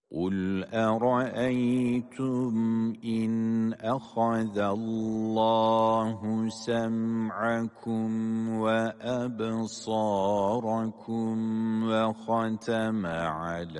قُلْ أَرَأَيْتُمْ إِنْ أَخَذَ اللَّهُ سَمْعَكُمْ وَأَبْصَارَكُمْ وَخَتَمَ عَلَى